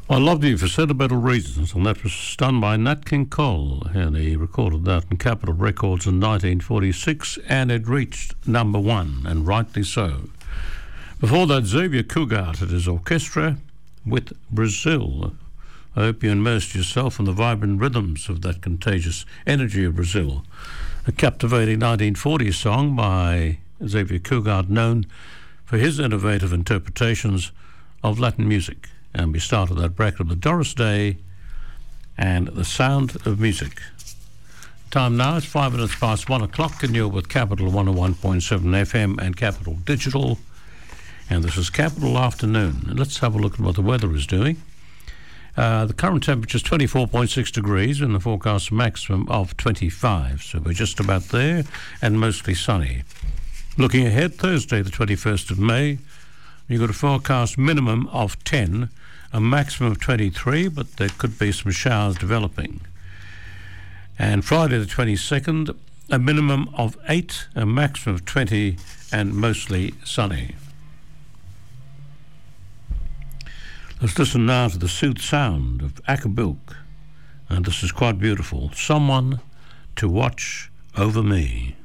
I Love You for Sentimental Reasons, and that was done by Nat King Cole, and he recorded that in Capitol Records in 1946, and it reached number one, and rightly so. Before that, Xavier Cugat and his orchestra with Brazil. I hope you immersed yourself in the vibrant rhythms of that contagious energy of Brazil. A captivating 1940s song by Xavier Cugat, known for his innovative interpretations of Latin music. And we started that bracket with Doris Day and The Sound of Music. Time now is 5 minutes past 1 o'clock, and you're with Capital 101.7 FM and Capital Digital. And this is Capital Afternoon. And let's have a look at what the weather is doing. The current temperature is 24.6 degrees and the forecast maximum of 25. So we're just about there and mostly sunny. Looking ahead, Thursday the 21st of May, you've got a forecast minimum of 10, a maximum of 23, but there could be some showers developing. And Friday the 22nd, a minimum of 8, a maximum of 20, and mostly sunny. Let's listen now to the sooth sound of Akabilk, and this is quite beautiful. Someone to Watch Over Me.